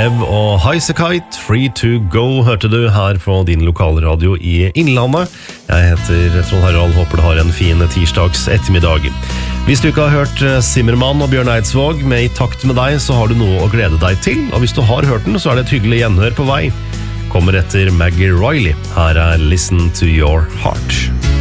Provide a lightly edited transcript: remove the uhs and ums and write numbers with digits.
Bev og Highasakite, Free to Go, hørte du her på din lokalradio i Innlandet. Jeg heter Trond Harald, håper du har en fin tirsdags ettermiddag. Hvis du ikke har hørt Zimmermann og Bjørn Eidsvåg med I takt med deg, så har du noe å glede deg til. Og hvis du har hørt den, så er det et hyggelig gjenhør på vei. Kommer etter Maggie Riley. Her er Listen to Your Heart.